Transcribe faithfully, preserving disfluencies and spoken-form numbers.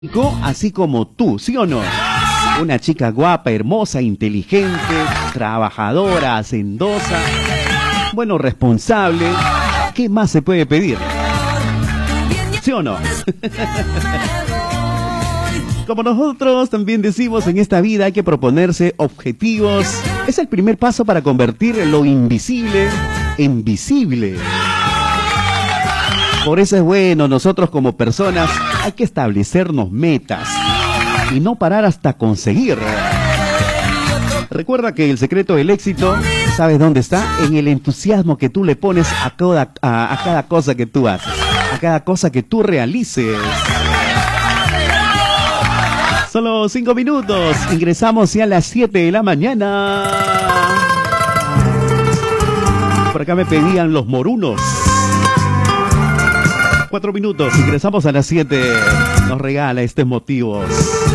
Así como tú, ¿sí o no? Una chica guapa, hermosa, inteligente, trabajadora, hacendosa, bueno, responsable. ¿Qué más se puede pedir? ¿Sí o no? Como nosotros también decimos, en esta vida hay que proponerse objetivos. Es el primer paso para convertir lo invisible en visible. Por eso es bueno, nosotros como personas hay que establecernos metas y no parar hasta conseguir. Recuerda que el secreto del éxito, ¿sabes dónde está? En el entusiasmo que tú le pones a, toda, a, a cada cosa que tú haces, a cada cosa que tú realices. Solo cinco minutos, ingresamos ya a las siete de la mañana. Por acá me pedían los morunos. Cuatro minutos, ingresamos a las siete. Nos regala estos motivos.